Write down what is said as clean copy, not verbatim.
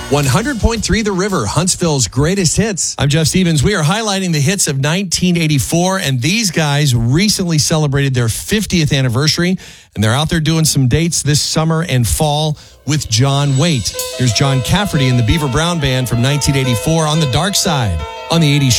100.3 The River, Huntsville's greatest hits. I'm Jeff Stevens. We are highlighting the hits of 1984, and these guys recently celebrated their 50th anniversary, and they're out there doing some dates this summer and fall with John Waite. Here's John Cafferty and the Beaver Brown Band from 1984 on The Dark Side on the 80s.